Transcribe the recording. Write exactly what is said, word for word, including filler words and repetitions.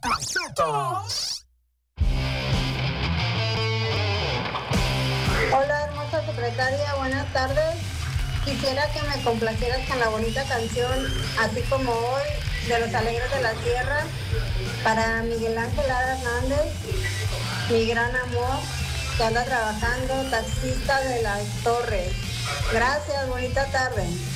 Casetas. Hola, hermosa secretaria, buenas tardes. Quisiera que me complacieras con la bonita canción, así como hoy, de Los Alegres de la Sierra, para Miguel Ángel Lara Hernández, mi gran amor, que anda trabajando, taxista de Las Torres. Gracias, bonita tarde.